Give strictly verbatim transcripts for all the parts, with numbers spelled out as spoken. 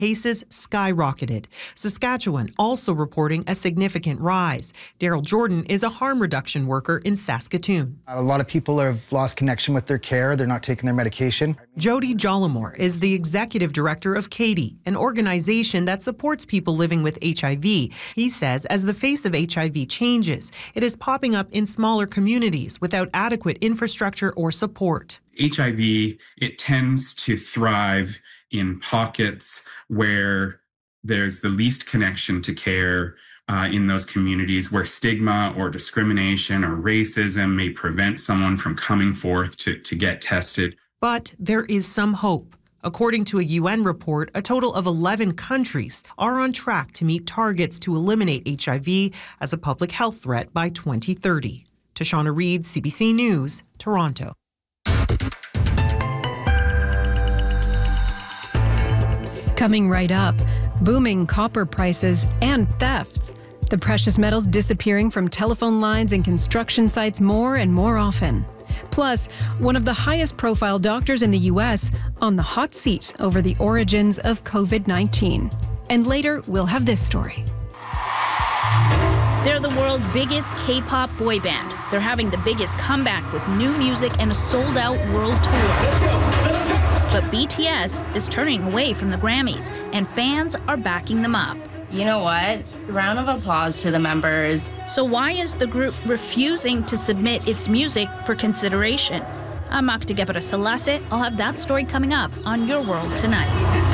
Cases skyrocketed. Saskatchewan also reporting a significant rise. Daryl Jordan is a harm reduction worker in Saskatoon. A lot of people have lost connection with their care. They're not taking their medication. Jody Jollimore is the executive director of CATIE, an organization that supports people living with H I V. He says as the face of H I V changes, it is popping up in smaller communities without adequate infrastructure or support. H I V, it tends to thrive in pockets where there's the least connection to care uh, in those communities, where stigma or discrimination or racism may prevent someone from coming forth to, to get tested. But there is some hope. According to a U N report, a total of eleven countries are on track to meet targets to eliminate H I V as a public health threat by twenty thirty. Tashana Reid, C B C News, Toronto. Coming right up, booming copper prices and thefts. The precious metals disappearing from telephone lines and construction sites more and more often. Plus, one of the highest profile doctors in the U S on the hot seat over the origins of covid nineteen. And later, we'll have this story. They're the world's biggest K-pop boy band. They're having the biggest comeback with new music and a sold-out world tour. Let's go, let's go. But B T S is turning away from the Grammys, and fans are backing them up. You know what? Round of applause to the members. So why is the group refusing to submit its music for consideration? I'm Makta Gebrselassie. I'll have that story coming up on Your World Tonight.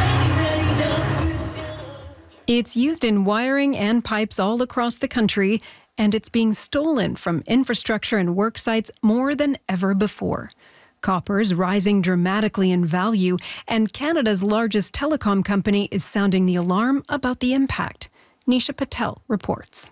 It's used in wiring and pipes all across the country, and it's being stolen from infrastructure and work sites more than ever before. Copper's rising dramatically in value, and Canada's largest telecom company is sounding the alarm about the impact. Nisha Patel reports.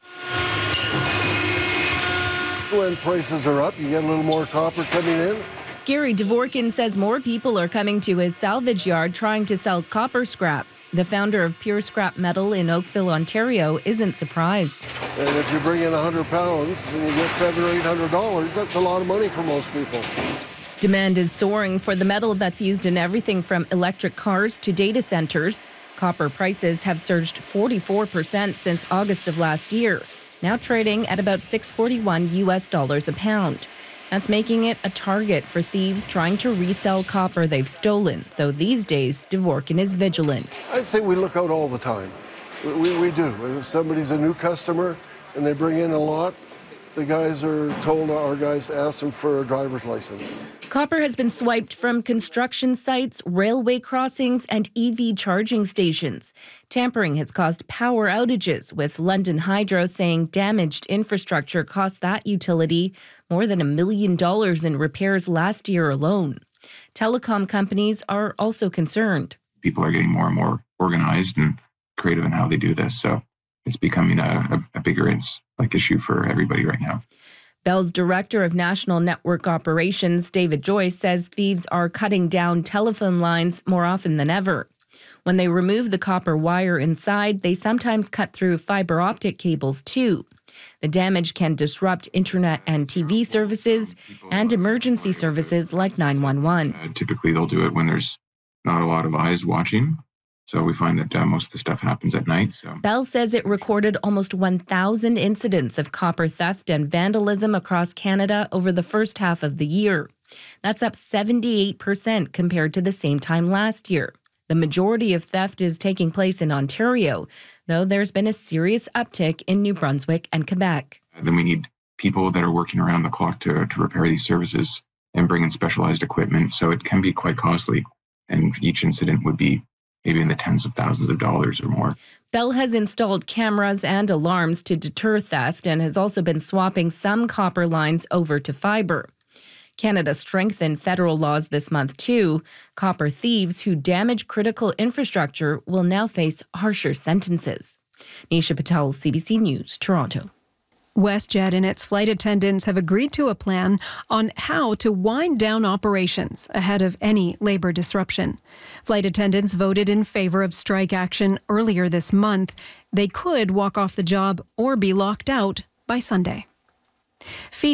When prices are up, you get a little more copper coming in. Gary Dvorkin says more people are coming to his salvage yard trying to sell copper scraps. The founder of Pure Scrap Metal in Oakville, Ontario, isn't surprised. And if you bring in one hundred pounds and you get seven hundred or eight hundred dollars, that's a lot of money for most people. Demand is soaring for the metal that's used in everything from electric cars to data centers. Copper prices have surged forty-four percent since August of last year, now trading at about six forty-one U S dollars a pound. That's making it a target for thieves trying to resell copper they've stolen. So these days, Dvorkin is vigilant. I'd say we look out all the time. We, we, we do. If somebody's a new customer and they bring in a lot, the guys are told, our guys, to ask them for a driver's license. Copper has been swiped from construction sites, railway crossings, and E V charging stations. Tampering has caused power outages, with London Hydro saying damaged infrastructure cost that utility more than a million dollars in repairs last year alone. Telecom companies are also concerned. People are getting more and more organized and creative in how they do this, so it's becoming a, a, a bigger like issue for everybody right now. Bell's Director of National Network Operations, David Joyce, says thieves are cutting down telephone lines more often than ever. When they remove the copper wire inside, they sometimes cut through fiber optic cables too. The damage can disrupt internet and T V services and emergency services like nine one one. Uh, typically, they'll do it when there's not a lot of eyes watching. So we find that uh, most of the stuff happens at night. So Bell says it recorded almost one thousand incidents of copper theft and vandalism across Canada over the first half of the year. That's up seventy-eight percent compared to the same time last year. The majority of theft is taking place in Ontario, though there's been a serious uptick in New Brunswick and Quebec. Then we need people that are working around the clock to, to repair these services and bring in specialized equipment. So it can be quite costly, and each incident would be maybe in the tens of thousands of dollars or more. Bell has installed cameras and alarms to deter theft and has also been swapping some copper lines over to fiber. Canada strengthened federal laws this month, too. Copper thieves who damage critical infrastructure will now face harsher sentences. Nisha Patel, C B C News, Toronto. WestJet and its flight attendants have agreed to a plan on how to wind down operations ahead of any labor disruption. Flight attendants voted in favor of strike action earlier this month. They could walk off the job or be locked out by Sunday. FIFA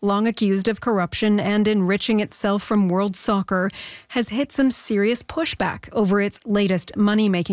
long accused of corruption and enriching itself from world soccer, has hit some serious pushback over its latest money-making